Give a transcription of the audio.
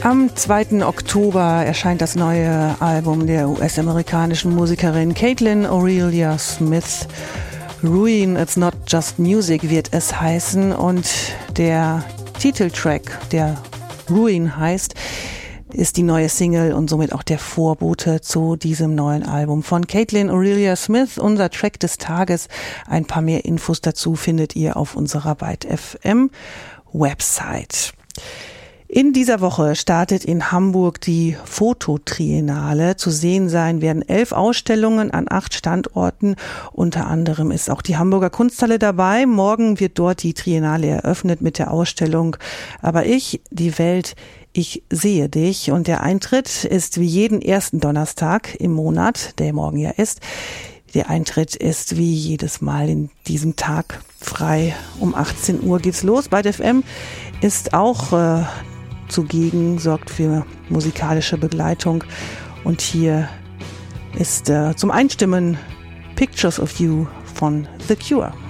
Am 2. Oktober erscheint das neue Album der US-amerikanischen Musikerin Caitlin Aurelia Smith. Ruin, It's Not Just Music wird es heißen, und der Titeltrack, der Ruin heißt, ist die neue Single und somit auch der Vorbote zu diesem neuen Album von Caitlin Aurelia Smith. Unser Track des Tages. Ein paar mehr Infos dazu findet ihr auf unserer Byte FM Website. In dieser Woche startet in Hamburg die Fototriennale. Zu sehen sein werden 11 Ausstellungen an 8 Standorten. Unter anderem ist auch die Hamburger Kunsthalle dabei. Morgen wird dort die Triennale eröffnet mit der Ausstellung Aber ich, die Welt, ich sehe dich. Und der Eintritt ist wie jeden ersten Donnerstag im Monat, der morgen ja ist. Der Eintritt ist wie jedes Mal in diesem Tag frei. Um 18 Uhr geht's los. Byte FM ist auch zugegen, sorgt für musikalische Begleitung. Und hier ist zum Einstimmen Pictures of You von The Cure.